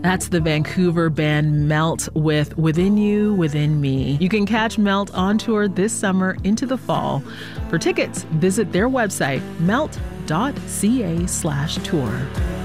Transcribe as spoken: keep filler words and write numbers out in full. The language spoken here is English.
That's the Vancouver band Melt with Within You, Within Me. You can catch Melt on tour this summer into the fall. For tickets, visit their website, melt dot c a slash tour.